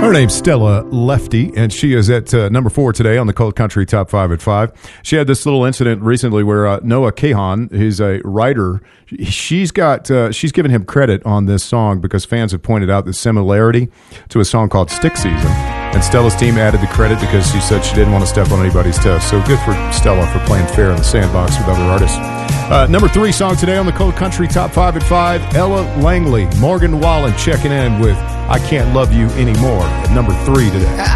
Her name's Stella Lefty, and she is at number 4 today on the Cold Country Top 5 at 5. She had this little incident recently where Noah Kahan, who's a writer, she's given him credit on this song because fans have pointed out the similarity to a song called Stick Season. And Stella's team added the credit because she said she didn't want to step on anybody's toes. So good for Stella for playing fair in the sandbox with other artists. Number 3 song today on the Cold Country Top 5 at 5, Ella Langley. Morgan Wallen checking in with I Can't Love You Anymore at number 3 today.